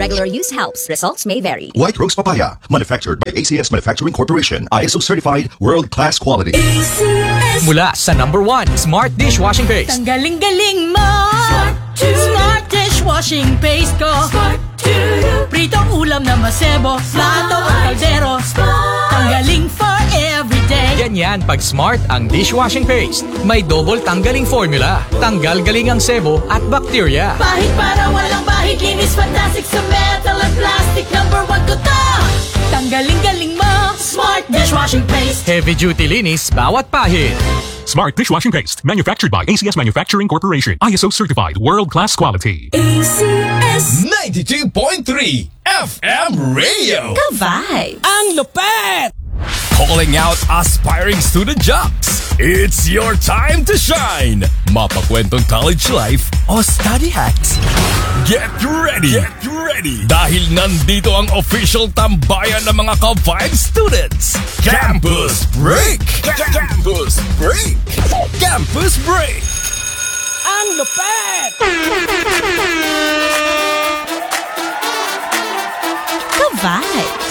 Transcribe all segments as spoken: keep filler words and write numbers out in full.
regular use helps. Results may vary. White Rose Papaya, manufactured by A C S Manufacturing Corporation. I S O certified, world-class quality. A C S. Mula sa number one, Smart Dishwashing Paste. Ang galing-galing mo! Smart, Smart Dishwashing Paste ko. Smart to you. Pritong ulam na masebo, plato o kaldero. Tanggaling for everyday. Ganyan pag Smart ang dishwashing paste. May double tanggaling formula. Tanggal galing ang sebo at bacteria. Bahid para walang bahid, linis fantastic sa metal at plastic. Number one ko to! Tanggaling-galing mo! Smart Dishwashing Paste. Heavy duty linis bawat pahid. Smart Dishwashing Paste, manufactured by A C S Manufacturing Corporation. I S O certified, world-class quality. A C S ninety-two point three F M Radio. Ka-vibes. Ang lupet! Calling out aspiring student jocks. It's your time to shine. Mapakwentong college life o study hacks. Get ready. Get ready. Dahil nandito ang official tambayan ng mga ka-vibe students. Campus Break. Campus Break. Campus Break. Ang lupet! Ka-vibes.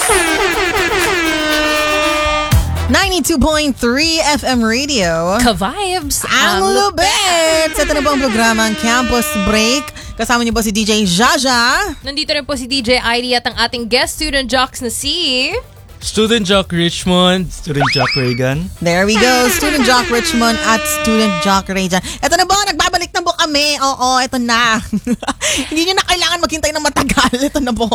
ninety-two point three F M Radio. Ka-vibes. Ang lupet! Sa ito na po ang programa ang Campus Break. Kasama niyo po si D J Jaja. Nandito rin po si D J I D at ang ating guest student jocks na si... Student Jock Richmond, Student Jock Reagan. There we go. Student Jock Richmond at Student Jock Reagan. Ito na po, nagbabalik na po kami. Oo, ito na. Hindi nyo na kailangan maghintay ng matagal. Ito na po.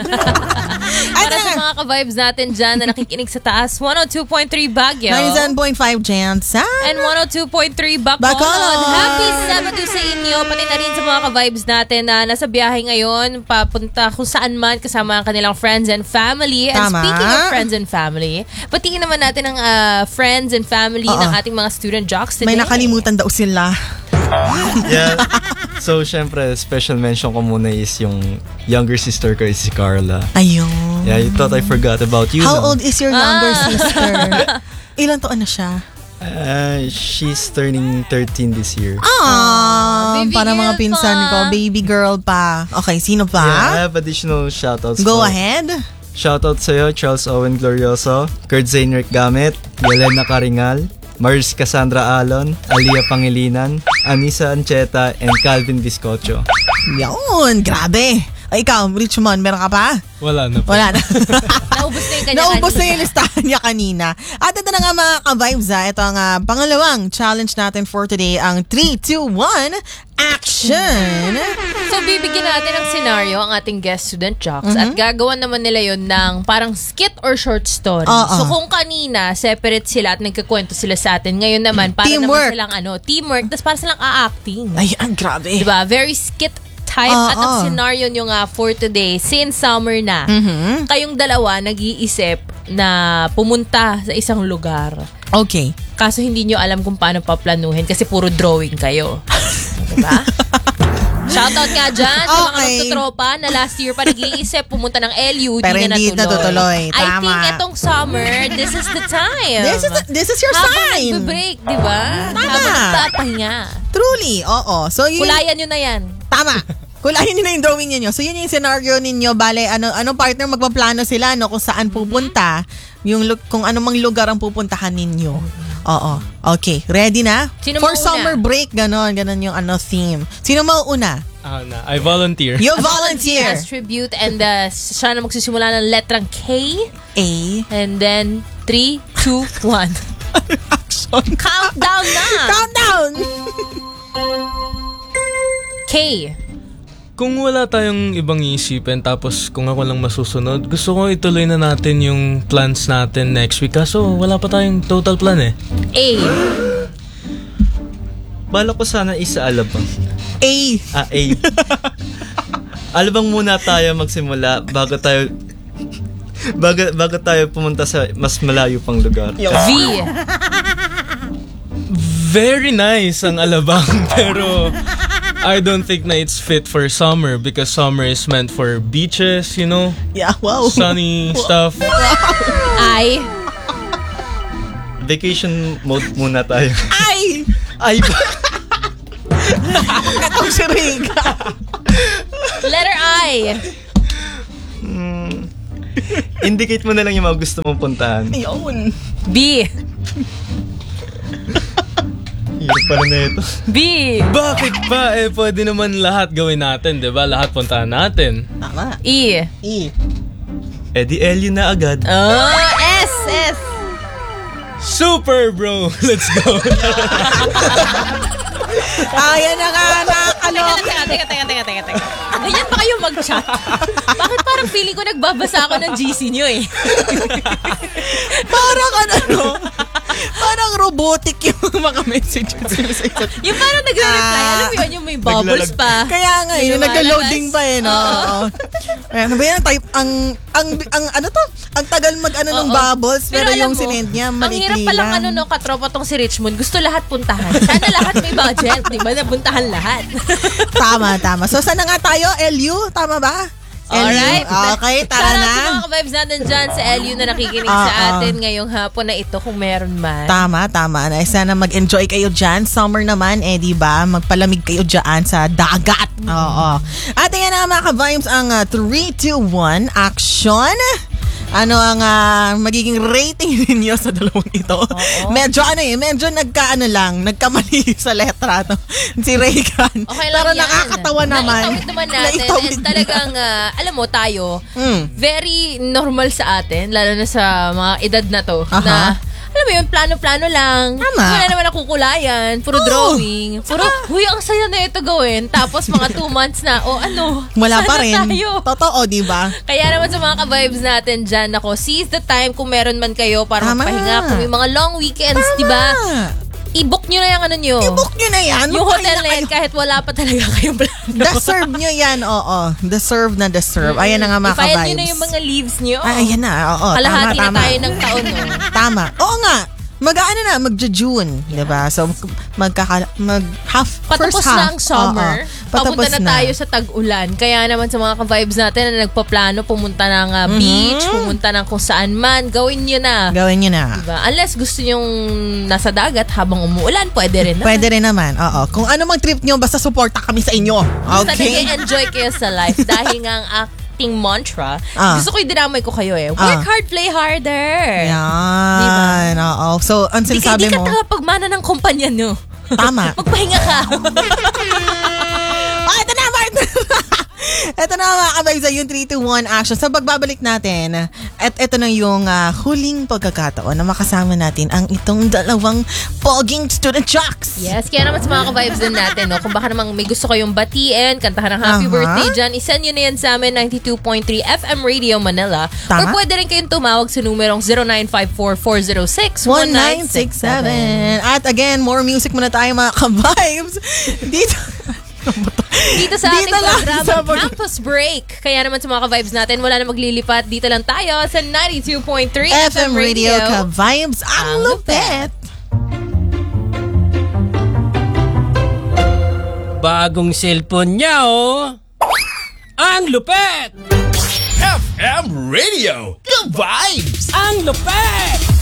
Para sa mga ka-vibes natin dyan na nakikinig sa taas, one oh two point three Baguio. ninety-seven point five Jansan. And one oh two point three Bacolod. Bacolod. Happy Sabado sa inyo. Pati na rin sa mga ka-vibes natin na nasa biyahe ngayon, papunta kung saan man kasama ang kanilang friends and family. And Tama. speaking of friends and family, patiin naman natin ang uh, friends and family Oo. ng ating mga student jocks today. May nakalimutan daw sila. Yeah. So, syempre, special mention ko muna is yung younger sister ko is si Carla. Ayun. Yeah, you thought I forgot about you. How no? old is your younger Ah. sister? Ilan taon na siya? Uh, she's turning thirteen this year. Ah, Baby para mga girl pinsan pa. ko. Baby girl pa. Okay, sino Yeah, I pa? have additional shoutouts. Go po. ahead. Shoutout sa'yo, Charles Owen Glorioso, Kurt Zainrick Gamit, Yelena Karingal, Mars Cassandra Alon, Alia Pangilinan, Anissa Ancheta, and Calvin Biscocho. Yun, grabe. Ay, ikaw, Richmond, meron ka pa? Wala na po. Wala na. Naubos na yung kanya Naubos na kanina. yung listahan niya kanina. At ito na nga mga ka-vibes ha. Ito ang uh, pangalawang challenge natin for today, ang three, two, one, action! So, bibigyan natin ng scenario ang ating guest student jocks at gagawan naman nila yon ng parang skit or short story. Oo. So, kung kanina, separate sila at nagkakwento sila sa atin, ngayon naman, para Teamwork. naman silang ano, teamwork, tapos para silang a-acting. Ay, ang grabe. Diba? Very skit type. Oo. At ang scenario nyo nga for today, since summer na, Mhm. kayong dalawa nag-iisip na pumunta sa isang lugar. Okay. Kaso hindi nyo alam kung paano paplanuhin kasi puro drawing kayo. Diba? Shoutout nga dyan sa mga Okay. magtutropa na last year pa nag-iisip pumunta ng L U, Pero di na hindi natutuloy. I Tama. think itong summer, this is the time. This is this is your Habang sign. nagbe-break, di ba? Tama. Habang nagpapahinga. Truly, oo. So yun, Kulayan nyo na yan. tama. Kulayan niyo na yung drawing niyo. So yun yung scenario ninyo. Bale, ano ano partner magpaplano sila no kung saan pupunta, yung lu- kung ano mang lugar ang pupuntahan ninyo. Oo. Okay, ready na? Sino For mauna? summer break, ganon, ganon yung ano theme. Sino mauuna? Ah, na. I volunteer. You volunteer. As tribute and uh, siya na magsisimula ng letrang K. A. And then, three, two, one. Action. Countdown na! Countdown! K. Kung wala tayong ibang iisipin tapos kung ako lang masusunod, gusto ko ituloy na natin yung plans natin next week. Kaso wala pa tayong total plan eh. A. Bala ko sana isa alabang. A. Ah, A. Alabang muna tayo magsimula bago tayo bago, bago tayo pumunta sa mas malayo pang lugar. V. Very nice ang alabang pero I don't think na it's fit for summer because summer is meant for beaches, you know? Yeah, wow. Sunny stuff. I. Vacation mode muna tayo. Ay! Ay ba? Itong si Riga. Letter I. Hmm, indicate mo na lang yung mga gusto mong puntahan. Ayun. B. Hirap pala na ito. B. Bakit ba? Eh, pwede naman lahat gawin natin, di ba? Lahat puntahan natin. Tama. E. E. Eh di L yun na agad. Oh, S. S. Super, bro! Let's go! Ayan na nga, nakakaloka. Teka, teka, teka, teka, teka, teka. Ganyan pa kayo mag-chat? Bakit parang feeling ko nagbabasa ako ng G C nyo eh? Parang ano, no? Parang robotic yung mga messages. Yung parang nagre-reply, Ah, alam mo yun, yung may bubbles pa. Kaya nga, yun, Lumalabas. nagka-loading pa eh, no? Oo. Oo. Ayan, ano ba yan? Type, ang, ang, ang, ano to? Ang tagal mag, ano, ng Oo. bubbles, pero, alam yung mo, sinend niya, ang malikli hirap palang lang. ano, no, katropa tong si Richmond. Gusto lahat puntahan. Sana lahat may budget. Di ba? Napuntahan lahat. Tama, tama. So, sana nga tayo? L U? Tama ba? L U? Alright. Okay, tara Shout out na. sa mga ka-vibes natin dyan sa L U na nakikinig Ah, sa ah. atin ngayong hapon na ito kung meron man. Tama, tama. Na sana mag-enjoy kayo dyan. Summer naman, eh, di ba? Magpalamig kayo dyan sa dagat. Oo. At yan na mga ka-vibes ang uh, three, two, one, action. Ano ang ah, magiging rating ninyo sa dalawang ito? Medyo ano eh, medyo nagka-ano lang, nagkamali sa letra. No? Si Raycan. Okay lang Pero yan. nakakatawa naman. Naitawid naman natin. Naitawid And talagang, ah, alam mo, tayo, Mm. very normal sa atin, lalo na sa mga edad na to, Aha. na, alam mo yun, plano-plano lang. Tama. Wala naman nakukulayan. Puro Oo. drawing. Puro, huy, ang saya na ito gawin. Tapos mga two months na, o ano, Wala pa sana rin. tayo. Totoo, di ba? Kaya naman sa mga ka-vibes natin dyan, ako, seize the time kung meron man kayo para Tama. magpahinga. Kung may mga long weekends, di ba? I-book nyo na yung ano nyo. I-book nyo na yan. Yung Magpahinga hotel na yan, kayo. kahit wala pa talaga kayong plano. Deserve nyo yan, oo. Deserve na deserve. Ayan na nga mga I-file ka-vibes. nyo na yung mga leaves nyo. Ay, ayan na, oo. Kalahati tama, na tama. tayo ng taon, no? Tama. Oo nga. Mag-ano na, magja-June, 'di ba? So magkaka mag half Patapos first half. na ang summer. Oo. Patapos Papunta na, tayo sa tag-ulan. Kaya naman sa mga ka-vibes natin na nagpaplano, pumunta ng uh, Mhm. beach, pumunta ng kung saan man, gawin nyo na. Gawin nyo na. Diba? Unless gusto nyong nasa dagat habang umuulan, pwede rin naman. Pwede rin naman. Oo. Kung ano mang trip nyo, basta suporta kami sa inyo. Basta Okay? nag-enjoy kayo sa life dahil nga ang acting mantra, Ah. gusto ko i-dinamay ko kayo eh. Work Ah. hard, play harder. Yan. Oo. So, ang Di, sinasabi di ka mo, tagapagmana ng kumpanya nyo. tama. Magpahinga ka. Oh, ito na, partner! Ito na mga ka-vibes, yung three, two, one action. So, pagbabalik natin, at ito na yung ah, huling pagkakataon na makasama natin ang itong dalawang poging student jocks. Yes, kaya naman sa mga ka-vibes din natin, no? Kung baka namang may gusto kayong batiin, kantahan ng happy Aha. birthday dyan, isend nyo na yan sa amin, ninety-two point three F M Radio Manila. Tama. Or pwede rin kayong tumawag sa numerong zero nine five four, four zero six, one one nine nine six six seven. seven. At again, more music muna tayo mga ka-vibes. Dito. Dito sa ating Dito lang programa, sa pag- Campus Break. Kaya naman sa mga ka-vibes natin, wala na maglilipat. Dito lang tayo sa ninety-two point three F M F M Radio Radio. ka-vibes. Ang Ang lupet. Bagong cellphone niya, oh. Ang lupet! F M Radio, the vibes! Ang lupet!